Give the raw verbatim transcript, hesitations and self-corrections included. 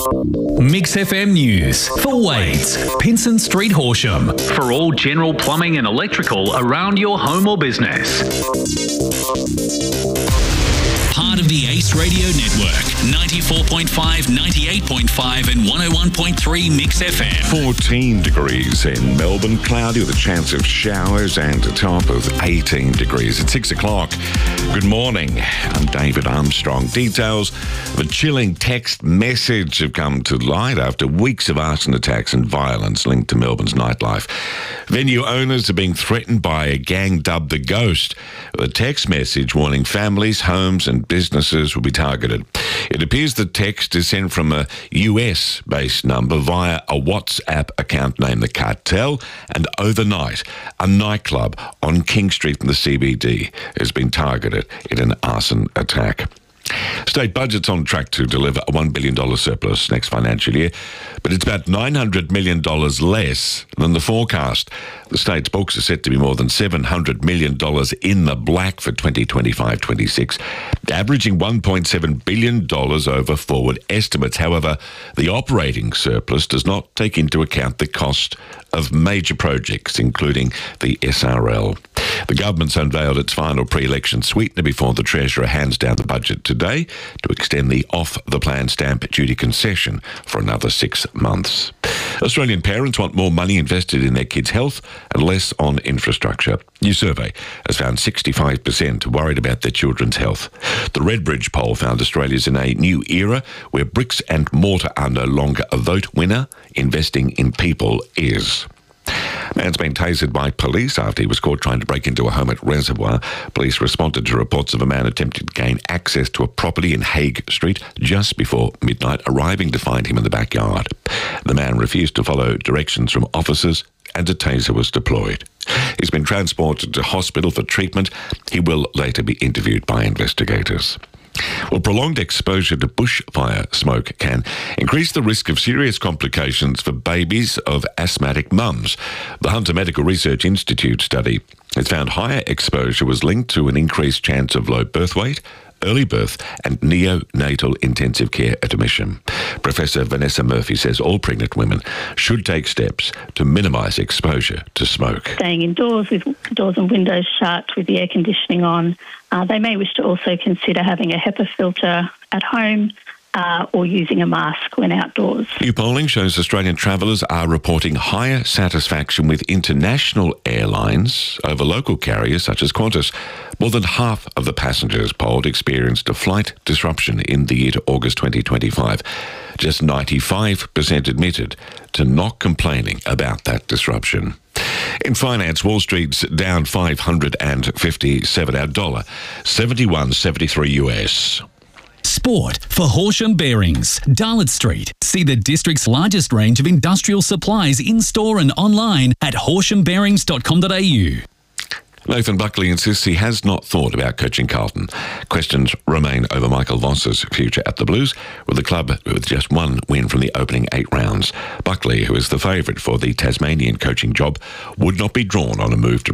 Mix F M News for Wades, Pinson Street, Horsham. For all general plumbing and electrical around your home or business. Part of the Ace Radio Network, ninety-four point five, ninety-eight point five and one oh one point three Mix F M. fourteen degrees in Melbourne, cloudy with a chance of showers and a top of eighteen degrees at six o'clock. Good morning, I'm David Armstrong. Details of a chilling text message have come to light after weeks of arson attacks and violence linked to Melbourne's nightlife. Venue owners are being threatened by a gang dubbed The Ghost. The text message warning families, homes and businesses will be targeted. It appears the text is sent from a U S-based number via a WhatsApp account named The Cartel, and overnight, a nightclub on King Street in the C B D has been targeted in an arson attack. State budget's on track to deliver a one billion dollars surplus next financial year, but it's about nine hundred million dollars less than the forecast. The state's books are set to be more than seven hundred million dollars in the black for twenty twenty-five twenty-six, averaging one point seven billion dollars over forward estimates. However, the operating surplus does not take into account the cost of major projects, including the S R L. The government's unveiled its final pre-election sweetener before the Treasurer hands down the budget today to extend the off-the-plan stamp duty concession for another six months. Australian parents want more money invested in their kids' health and less on infrastructure. New survey has found sixty-five percent worried about their children's health. The Redbridge poll found Australia's in a new era where bricks and mortar are no longer a vote winner. Investing in people is. Man's been tasered by police after he was caught trying to break into a home at Reservoir. Police responded to reports of a man attempting to gain access to a property in Hague Street just before midnight, arriving to find him in the backyard. The man refused to follow directions from officers and a taser was deployed. He's been transported to hospital for treatment. He will later be interviewed by investigators. Well, prolonged exposure to bushfire smoke can increase the risk of serious complications for babies of asthmatic mums. The Hunter Medical Research Institute study has found higher exposure was linked to an increased chance of low birth weight, early birth and neonatal intensive care admission. Professor Vanessa Murphy says all pregnant women should take steps to minimise exposure to smoke. Staying indoors with doors and windows shut, with the air conditioning on. Uh, they may wish to also consider having a HEPA filter at home uh, or using a mask when outdoors. New polling shows Australian travellers are reporting higher satisfaction with international airlines over local carriers such as Qantas. More than half of the passengers polled experienced a flight disruption in the year to August twenty twenty-five. Just ninety-five percent admitted to not complaining about that disruption. In finance, Wall Street's down five hundred fifty-seven, our dollar seventy-one seventy-three U S. Sport for Horsham Bearings, Darlot Street. See the district's largest range of industrial supplies in-store and online at horsham bearings dot com dot a u. Nathan Buckley insists he has not thought about coaching Carlton. Questions remain over Michael Voss's future at the Blues, with the club with just one win from the opening eight rounds. Buckley, who is the favourite for the Tasmanian coaching job, would not be drawn on a move to